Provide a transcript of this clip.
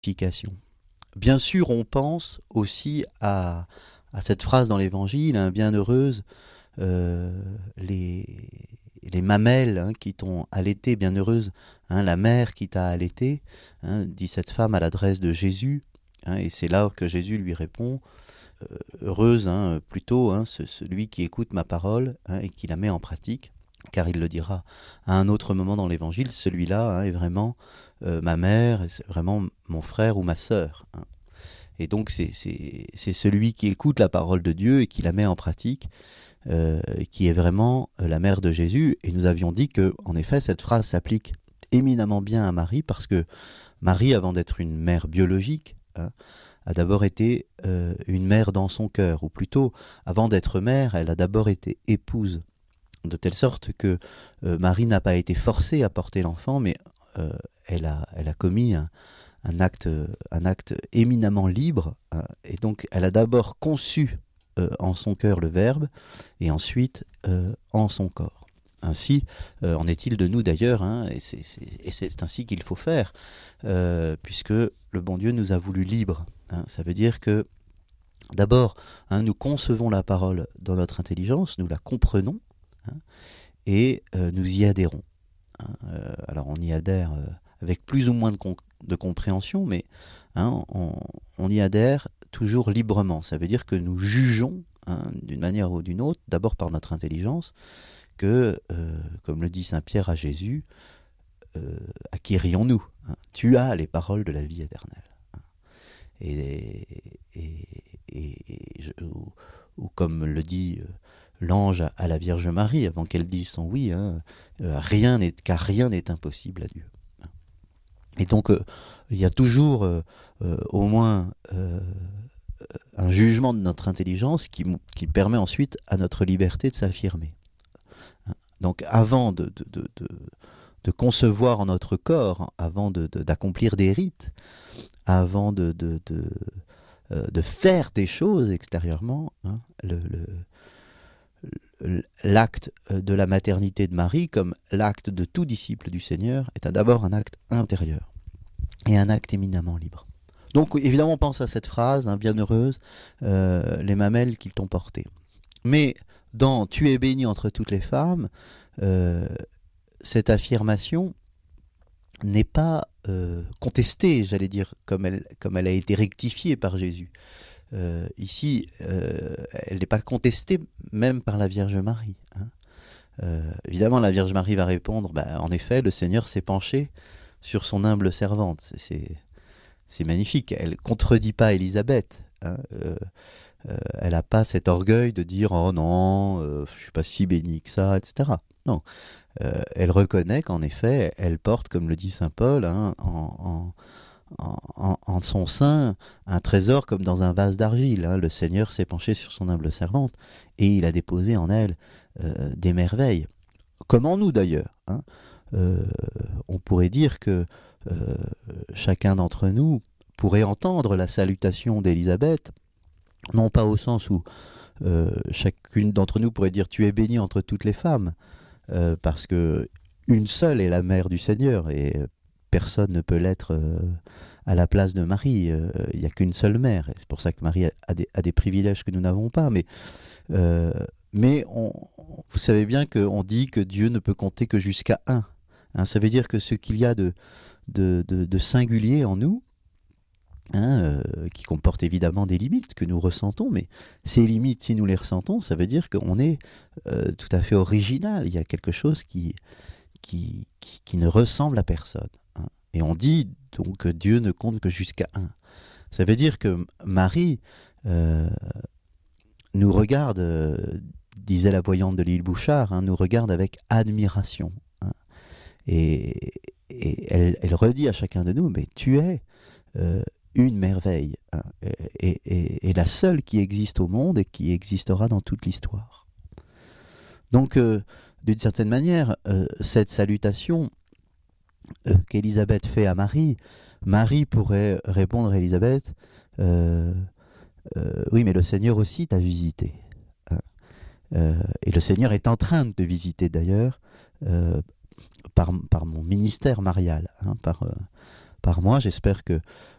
Bien sûr, on pense aussi à cette phrase dans l'Évangile, hein, bienheureuse les mamelles, hein, qui t'ont allaité, bienheureuse, hein, la mère qui t'a allaité, hein, dit cette femme à l'adresse de Jésus, hein, et c'est là que Jésus lui répond, heureuse, hein, plutôt, hein, celui qui écoute ma parole, hein, et qui la met en pratique, car il le dira à un autre moment dans l'Évangile, celui-là, hein, est vraiment ma mère, c'est vraiment mon frère ou ma sœur, hein. Et donc c'est celui qui écoute la parole de Dieu et qui la met en pratique, qui est vraiment la mère de Jésus. Et nous avions dit que, en effet, cette phrase s'applique éminemment bien à Marie, parce que Marie, avant d'être une mère biologique, hein, a d'abord été une mère dans son cœur, ou plutôt, avant d'être mère, elle a d'abord été épouse, de telle sorte que Marie n'a pas été forcée à porter l'enfant, mais elle a commis un acte éminemment libre, hein, et donc elle a d'abord conçu en son cœur le Verbe, et ensuite en son corps. Ainsi en est-il de nous d'ailleurs, hein, et c'est ainsi qu'il faut faire, puisque le bon Dieu nous a voulu libres, hein. Ça veut dire que d'abord, hein, nous concevons la parole dans notre intelligence, nous la comprenons, hein, et nous y adhérons, hein. Alors on y adhère avec plus ou moins de compréhension, mais hein, on y adhère toujours librement. Ça veut dire que nous jugeons, hein, d'une manière ou d'une autre, d'abord par notre intelligence, que, comme le dit Saint Pierre à Jésus, à qui rions-nous, hein, tu as les paroles de la vie éternelle. Ou comme le dit l'ange à la Vierge Marie, avant qu'elle dise son oui, hein, car rien n'est impossible à Dieu. Et donc, il y a toujours au moins un jugement de notre intelligence qui permet ensuite à notre liberté de s'affirmer. Donc, avant de concevoir en notre corps, avant d'accomplir des rites, avant de faire des choses extérieurement, hein, l'acte de la maternité de Marie, comme l'acte de tout disciple du Seigneur, est d'abord un acte intérieur et un acte éminemment libre. Donc évidemment on pense à cette phrase, hein, bienheureuse, les mamelles qu'ils t'ont portées. Mais dans « tu es bénie entre toutes les femmes », cette affirmation n'est pas contestée, j'allais dire, comme elle a été rectifiée par Jésus. Ici, elle n'est pas contestée même par la Vierge Marie, hein. Évidemment, la Vierge Marie va répondre, en effet, le Seigneur s'est penché sur son humble servante. C'est magnifique. Elle ne contredit pas Élisabeth, hein. Elle n'a pas cet orgueil de dire « Oh non, je ne suis pas si bénie que ça », etc. Non. Elle reconnaît qu'en effet, elle porte, comme le dit saint Paul, hein, en son sein un trésor comme dans un vase d'argile, hein. Le Seigneur s'est penché sur son humble servante et il a déposé en elle des merveilles, comme en nous d'ailleurs, hein. On pourrait dire que chacun d'entre nous pourrait entendre la salutation d'Élisabeth, non pas au sens où chacune d'entre nous pourrait dire « tu es bénie entre toutes les femmes », parce que une seule est la mère du Seigneur et personne ne peut l'être à la place de Marie. Il n'y a qu'une seule mère. Et c'est pour ça que Marie a des privilèges que nous n'avons pas. Mais vous savez bien qu'on dit que Dieu ne peut compter que jusqu'à un. Hein, ça veut dire que ce qu'il y a de singulier en nous, hein, qui comporte évidemment des limites que nous ressentons, mais ces limites, si nous les ressentons, ça veut dire qu'on est tout à fait original. Il y a quelque chose qui ne ressemble à personne, hein. Et on dit donc que Dieu ne compte que jusqu'à un. Ça veut dire que Marie nous regarde, disait la voyante de l'île Bouchard, hein, nous regarde avec admiration, hein. Et elle redit à chacun de nous, mais tu es une merveille, hein, et la seule qui existe au monde et qui existera dans toute l'histoire. Donc, d'une certaine manière, cette salutation qu'Élisabeth fait à Marie, Marie pourrait répondre à Élisabeth, oui, mais le Seigneur aussi t'a visité, hein. Et le Seigneur est en train de te visiter d'ailleurs, par mon ministère marial, hein, par moi. J'espère que